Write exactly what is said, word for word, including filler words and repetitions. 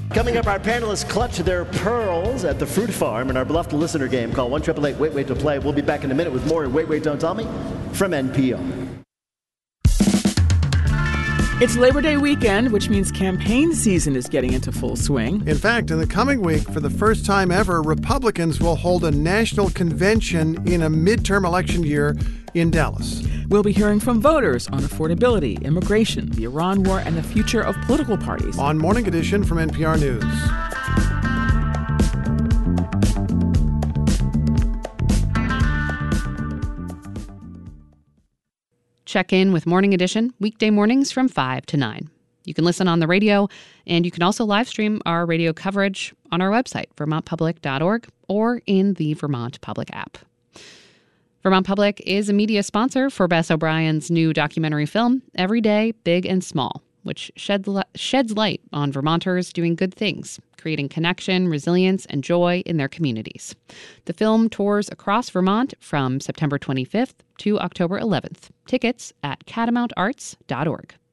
Coming up, our panelists clutch their pearls at the fruit farm in our beloved listener game. Call one eight eight eight wait wait to play. We'll be back in a minute with more Wait, Wait, Don't Tell Me from N P R. It's Labor Day weekend, which means campaign season is getting into full swing. In fact, in the coming week, for the first time ever, Republicans will hold a national convention in a midterm election year in Dallas. We'll be hearing from voters on affordability, immigration, the Iran war, and the future of political parties. On Morning Edition from N P R News. Check in with Morning Edition weekday mornings from five to nine. You can listen on the radio, and you can also live stream our radio coverage on our website, vermont public dot org, or in the Vermont Public app. Vermont Public is a media sponsor for Bess O'Brien's new documentary film, Every Day, Big and Small, which shed, sheds light on Vermonters doing good things, creating connection, resilience, and joy in their communities. The film tours across Vermont from September twenty-fifth to October eleventh. Tickets at catamount arts dot org.